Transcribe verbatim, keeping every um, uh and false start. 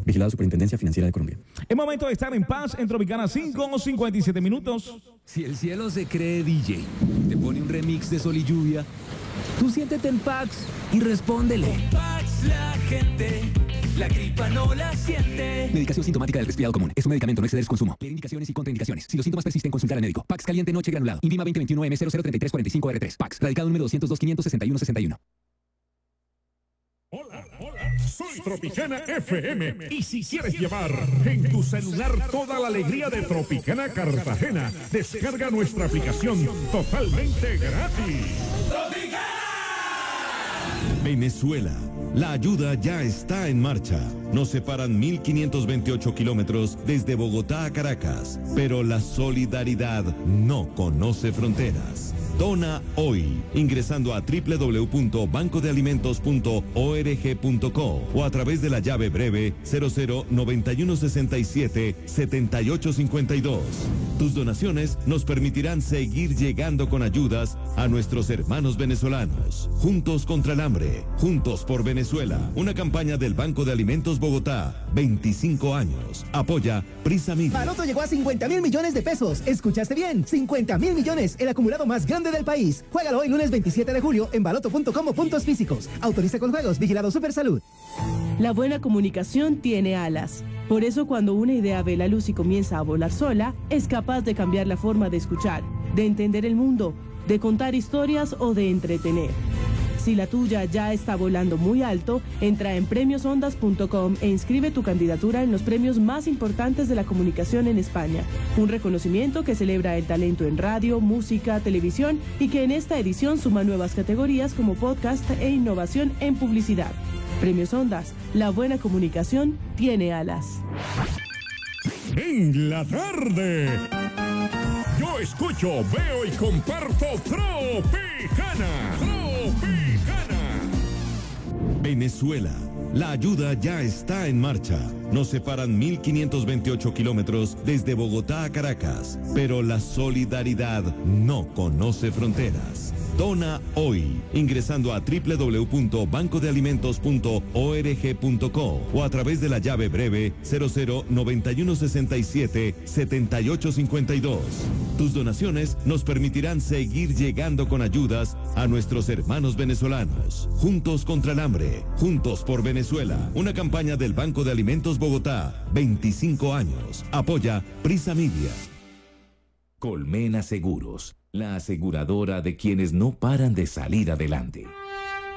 Vigilado Superintendencia Financiera de Colombia. Es momento de estar en paz en Tropicana cinco o cincuenta y siete minutos. Si el cielo se cree D J, te pone un remix de Sol y Lluvia, tú siéntete en Pax y respóndele. Con Pax la gente, la gripa no la siente. Medicación sintomática del resfriado común. Es un medicamento, no exceder su consumo. Leer indicaciones y contraindicaciones. Si los síntomas persisten, consultar al médico. Pax caliente noche granulado. INVIMA veinte veintiuno M cero cero treinta y tres cuarenta y cinco R tres. Pax. Radicado número doscientos dos quinientos sesenta y uno sesenta y uno. Hola, hola, soy Tropicana F M. Y si quieres llevar en tu celular toda la alegría de Tropicana Cartagena, descarga nuestra aplicación totalmente gratis. ¡Tropicana! Venezuela. La ayuda ya está en marcha. Nos separan mil quinientos veintiocho kilómetros desde Bogotá a Caracas, pero la solidaridad no conoce fronteras. Dona hoy, ingresando a doble u doble u doble u punto banco de alimentos punto org punto co o a través de la llave breve cero cero noventa y uno sesenta y siete setenta y ocho cincuenta y dos. Tus donaciones nos permitirán seguir llegando con ayudas a nuestros hermanos venezolanos. Juntos contra el hambre, juntos por Venezuela. Una campaña del Banco de Alimentos Bogotá. veinticinco años. Apoya Prisa Media. Baloto llegó a cincuenta mil millones de pesos. ¿Escuchaste bien? cincuenta mil millones, el acumulado más grande del país. Juégalo hoy lunes veintisiete de julio en baloto punto com o puntos físicos. Autoriza con juegos, vigilado Supersalud. La buena comunicación tiene alas. Por eso cuando una idea ve la luz y comienza a volar sola, es capaz de cambiar la forma de escuchar, de entender el mundo, de contar historias o de entretener. Si la tuya ya está volando muy alto, entra en premios ondas punto com e inscribe tu candidatura en los premios más importantes de la comunicación en España. Un reconocimiento que celebra el talento en radio, música, televisión y que en esta edición suma nuevas categorías como podcast e innovación en publicidad. Premios Ondas, la buena comunicación tiene alas. En la tarde, yo escucho, veo y comparto Tropicana. Tropicana. Venezuela. La ayuda ya está en marcha. Nos separan mil quinientos veintiocho kilómetros desde Bogotá a Caracas, pero la solidaridad no conoce fronteras. Dona hoy, ingresando a doble u doble u doble u punto banco de alimentos punto org punto co o a través de la llave breve cero cero noventa y uno sesenta y siete setenta y ocho cincuenta y dos. Tus donaciones nos permitirán seguir llegando con ayudas a nuestros hermanos venezolanos. Juntos contra el hambre, juntos por Venezuela. Una campaña del Banco de Alimentos Bogotá. veinticinco años. Apoya Prisa Media. Colmena Seguros, la aseguradora de quienes no paran de salir adelante.